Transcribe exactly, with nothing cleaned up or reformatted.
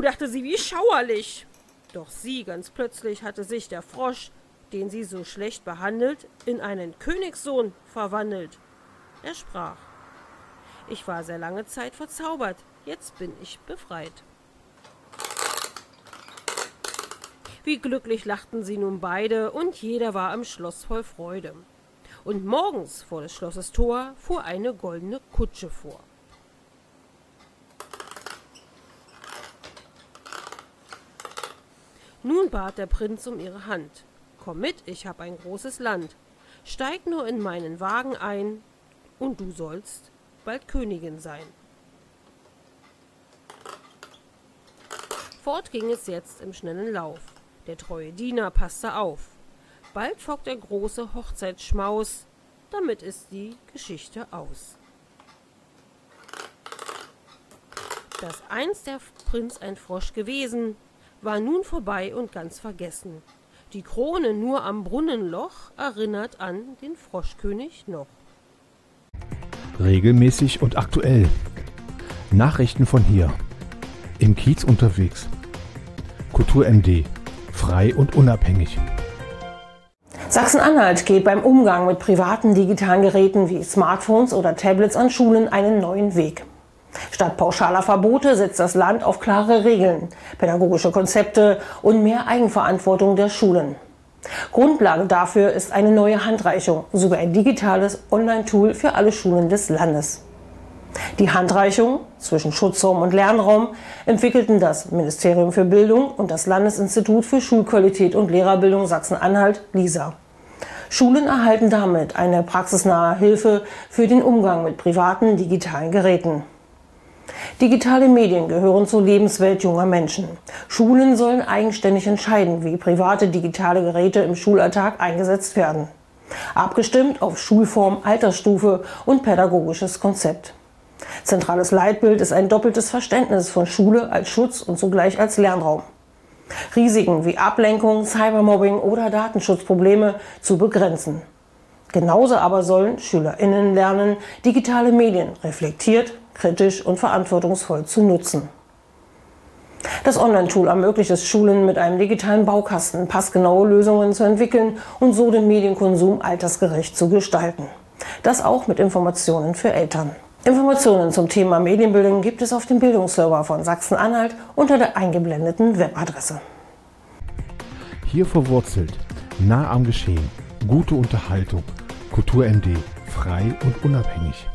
dachte sie, wie schauerlich. Doch sie, ganz plötzlich, hatte sich der Frosch, den sie so schlecht behandelt, in einen Königssohn verwandelt. Er sprach: Ich war sehr lange Zeit verzaubert, jetzt bin ich befreit. Wie glücklich lachten sie nun beide, und jeder war im Schloss voll Freude. Und morgens vor des Schlosses Tor fuhr eine goldene Kutsche vor. Nun bat der Prinz um ihre Hand. Komm mit, ich hab ein großes Land. Steig nur in meinen Wagen ein, und du sollst bald Königin sein. Fort ging es jetzt im schnellen Lauf. Der treue Diener passte auf. Bald folgt der große Hochzeitsschmaus, damit ist die Geschichte aus. Dass einst der Prinz ein Frosch gewesen, war nun vorbei und ganz vergessen. Die Krone nur am Brunnenloch erinnert an den Froschkönig noch. Regelmäßig und aktuell. Nachrichten von hier. Im Kiez unterwegs. Kultur M D. Frei und unabhängig. Sachsen-Anhalt geht beim Umgang mit privaten digitalen Geräten wie Smartphones oder Tablets an Schulen einen neuen Weg. Statt pauschaler Verbote setzt das Land auf klare Regeln, pädagogische Konzepte und mehr Eigenverantwortung der Schulen. Grundlage dafür ist eine neue Handreichung sowie ein digitales Online-Tool für alle Schulen des Landes. Die Handreichung zwischen Schutzraum und Lernraum entwickelten das Ministerium für Bildung und das Landesinstitut für Schulqualität und Lehrerbildung Sachsen-Anhalt, LISA. Schulen erhalten damit eine praxisnahe Hilfe für den Umgang mit privaten digitalen Geräten. Digitale Medien gehören zur Lebenswelt junger Menschen. Schulen sollen eigenständig entscheiden, wie private digitale Geräte im Schulalltag eingesetzt werden. Abgestimmt auf Schulform, Altersstufe und pädagogisches Konzept. Zentrales Leitbild ist ein doppeltes Verständnis von Schule als Schutz und zugleich als Lernraum. Risiken wie Ablenkung, Cybermobbing oder Datenschutzprobleme zu begrenzen. Genauso aber sollen SchülerInnen lernen, digitale Medien reflektiert, kritisch und verantwortungsvoll zu nutzen. Das Online-Tool ermöglicht es Schulen, mit einem digitalen Baukasten passgenaue Lösungen zu entwickeln und so den Medienkonsum altersgerecht zu gestalten. Das auch mit Informationen für Eltern. Informationen zum Thema Medienbildung gibt es auf dem Bildungsserver von Sachsen-Anhalt unter der eingeblendeten Webadresse. Hier verwurzelt, nah am Geschehen, gute Unterhaltung, Kultur M D, frei und unabhängig.